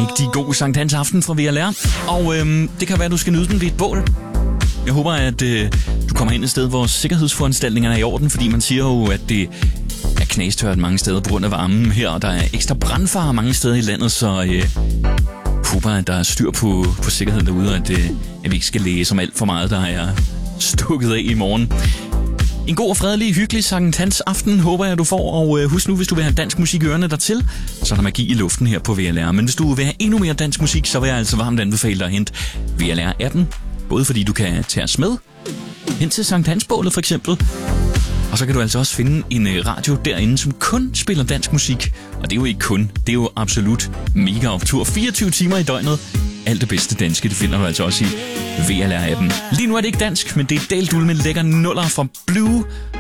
rigtig god Sankt Hans aften fra VLR. Og det kan være, at du skal nyde den ved et bål. Jeg håber, at du kommer hen et sted, hvor sikkerhedsforanstaltningerne er i orden, fordi man siger jo, at det er knastørt mange steder på grund af varmen her, og der er ekstra brandfare mange steder i landet, så håber, at der er styr på sikkerheden derude, og at vi ikke skal læse om alt for meget, der er stukket af i morgen. En god og fredelig, hyggelig Sankt Hans aften håber jeg, du får, og husk nu, hvis du vil have dansk musik i ørerne dertil, så er der magi i luften her på VLR. Men hvis du vil have endnu mere dansk musik, så vil jeg altså varmt anbefale dig at hente VLR-appen, både fordi du kan tage os med hen til Sankt Hans-bålet for eksempel, og så kan du altså også finde en radio derinde, som kun spiller dansk musik. Og det er jo ikke kun, det er jo absolut mega optur. 24 timer i døgnet. Alt det bedste danske, det finder du altså også i VLR-appen. Lige nu er det ikke dansk, men det er delt ud med lækker nuller fra Blue